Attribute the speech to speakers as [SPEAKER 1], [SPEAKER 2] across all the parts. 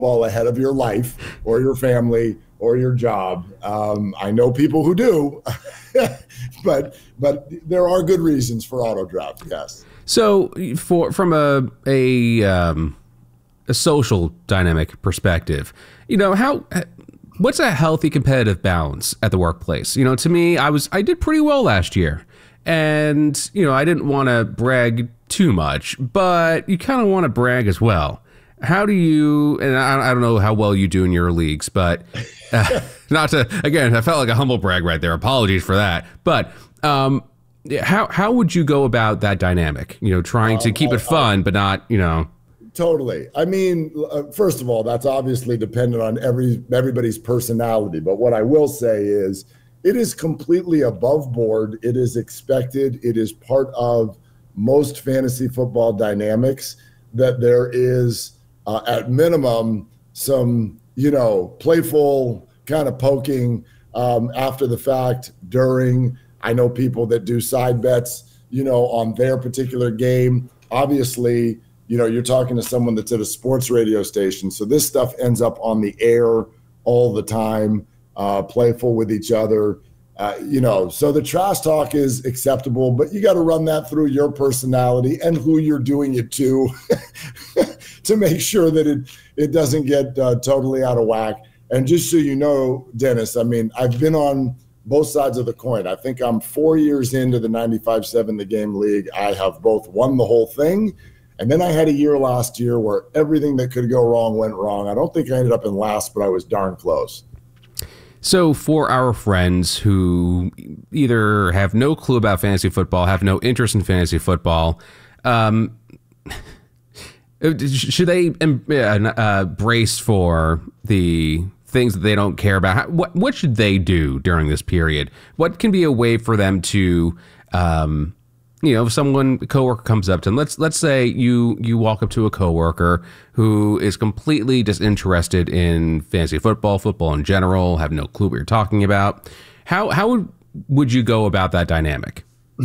[SPEAKER 1] football ahead of your life or your family or your job. I know people who do, but there are good reasons for auto draft. Yes.
[SPEAKER 2] So from a social dynamic perspective, what's a healthy competitive balance at the workplace? To me, I did pretty well last year, and I didn't want to brag too much, but you kind of want to brag as well. How do you, and I don't know how well you do in your leagues, but not to, again, I felt like a humble brag right there. Apologies for that. But how would you go about that dynamic? Trying to keep it fun, but not,
[SPEAKER 1] Totally. I mean, first of all, that's obviously dependent on everybody's personality. But what I will say is it is completely above board. It is expected. It is part of most fantasy football dynamics that there is, at minimum, some, playful kind of poking after the fact, during. I know people that do side bets, on their particular game. Obviously, you're talking to someone that's at a sports radio station. So this stuff ends up on the air all the time, playful with each other. So the trash talk is acceptable, but you got to run that through your personality and who you're doing it to to make sure that it doesn't get totally out of whack. And just so you know, Dennis, I mean, I've been on both sides of the coin. I think I'm 4 years into the 95-7 The Game League. I have both won the whole thing, and then I had a year last year where everything that could go wrong went wrong. I don't think I ended up in last, but I was darn close.
[SPEAKER 2] So for our friends who either have no clue about fantasy football, have no interest in fantasy football, should they brace for the things that they don't care about? What should they do during this period? What can be a way for them to, if a coworker comes up to them, let's say you walk up to a coworker who is completely disinterested in fantasy football in general, have no clue what you're talking about. How would you go about that dynamic?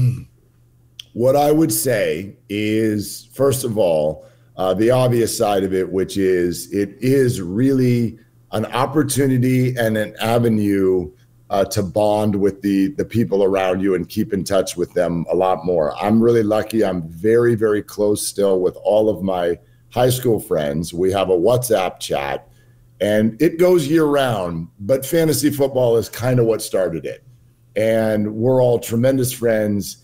[SPEAKER 1] What I would say is, first of all, the obvious side of it, which is it is really an opportunity and an avenue to bond with the people around you and keep in touch with them a lot more. I'm really lucky. I'm very, very close still with all of my high school friends. We have a WhatsApp chat, and it goes year round, but fantasy football is kind of what started it. And we're all tremendous friends.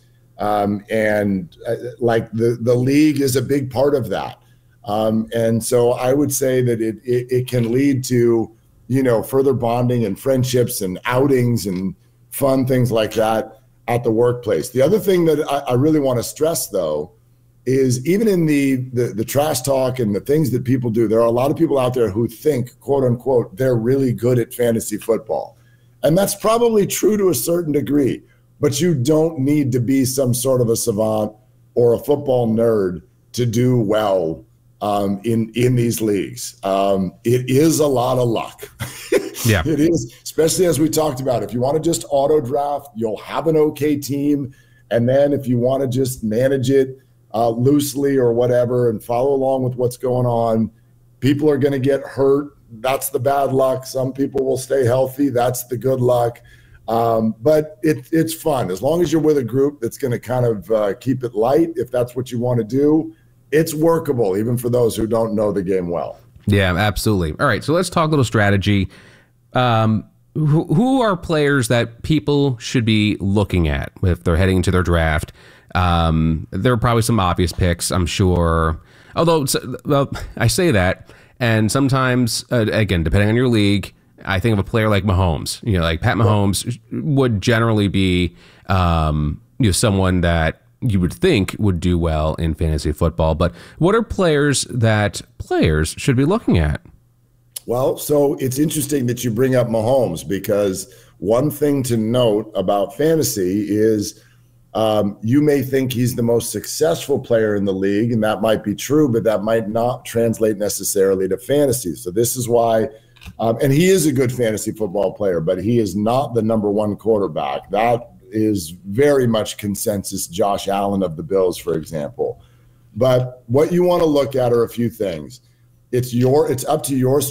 [SPEAKER 1] And like the league is a big part of that. And so I would say that it can lead to, further bonding and friendships and outings and fun things like that at the workplace. The other thing that I really want to stress, though, is even in the trash talk and the things that people do, there are a lot of people out there who think, quote unquote, they're really good at fantasy football. And that's probably true to a certain degree, but you don't need to be some sort of a savant or a football nerd to do well in these leagues. It is a lot of luck.
[SPEAKER 2] Yeah,
[SPEAKER 1] it is, especially as we talked about. If you want to just auto draft, you'll have an okay team. And then if you want to just manage it loosely or whatever and follow along with what's going on, people are going to get hurt. That's the bad luck. Some people will stay healthy. That's the good luck. But it's fun. As long as you're with a group that's going to kind of keep it light, if that's what you want to do, it's workable, even for those who don't know the game well.
[SPEAKER 2] Yeah, absolutely. All right, so let's talk a little strategy. Who are players that people should be looking at if they're heading into their draft? There are probably some obvious picks, I'm sure. Although, well, I say that, and sometimes, again, depending on your league, I think of a player like Mahomes. Like Pat Mahomes would generally be someone that you would think would do well in fantasy football. But what are players that players should be looking at?
[SPEAKER 1] Well, so it's interesting that you bring up Mahomes, because one thing to note about fantasy is you may think he's the most successful player in the league, and that might be true, but that might not translate necessarily to fantasy. So this is why, and he is a good fantasy football player, but he is not the number one quarterback. That is very much consensus Josh Allen of the Bills, for example. But what you want to look at are a few things. it's up to your